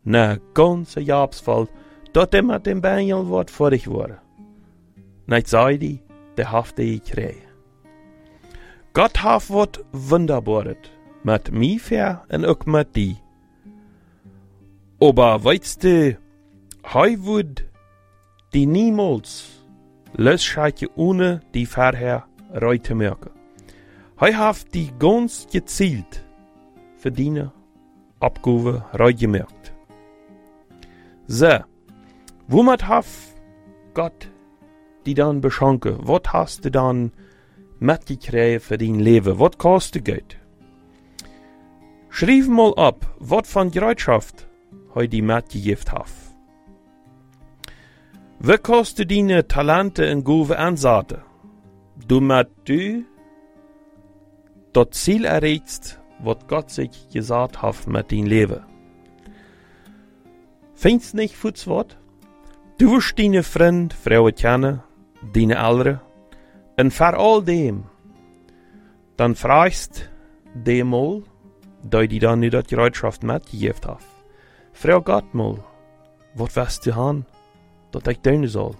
Na ganze Jahrsval, dat immer dem Benjel wat voor dich worden. Niet zei die, de haft die krijgen. God heeft wat wunderbaret, met mij ver en ook met die. Aber weißt du, hij would die niemals losschijtje ohne die vorher rei te merken. Hij heeft die ganz gezielt verdienen, abgave rei gemerkt. So, womit heeft Gott die dan beschenken? Wat hast du dan metgekregen für dein Leben? Wat kostet Geld? Schrijf mal ab, wat van Bereitschaft hij die metgegeven heeft. Wat kostet deine Talente en Gaven anzetten? Damit du dat Ziel erreichst, wat Gott sich gesagt hat mit dein Leben. Findest nicht fürs Wort? Du wirst deine Freund, Frauen kennen, deine Eltern, und vor all dem, dann fragst dem mal, da die dann nicht die Bereitschaft mitgegeben hat. Frag Gott mal, was wirst du haben, dat ich tun soll?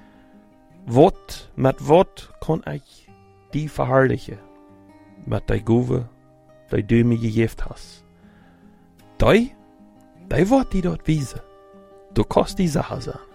Mit wat kann ich die verherrlichen? Mit der Gabe, die du mir gegeben hast. Die wird die dort wiesen. Du kannst die Sache sein.